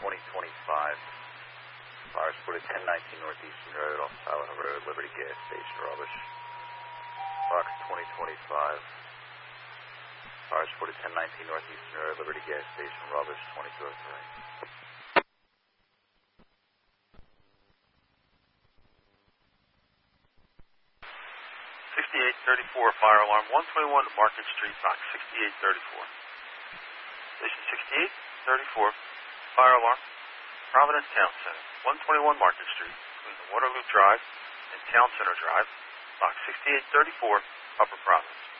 2025. Fire spotted 1019 Northeastern Road off Tyler Road, Liberty Gas Station, Rubbish. Fox 2025. Fire spotted 1019 Northeastern Road, Liberty Gas Station, Rubbish, 2203. 6834, fire alarm 121 Market Street, box 6834. Station 6834, fire alarm, Providence Town Center, 121 Market Street, between the Waterloo Drive and Town Center Drive, box 6834, Upper Providence.